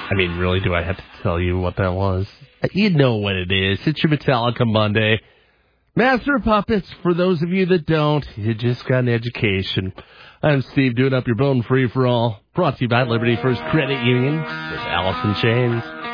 I mean, really, do I have to tell you what that was? You know what it is. It's your Metallica Monday. Master of Puppets, for those of you that don't, you just got an education. I'm Steve, doing up your bone free for all. Brought to you by Liberty First Credit Union with Alice in Chains.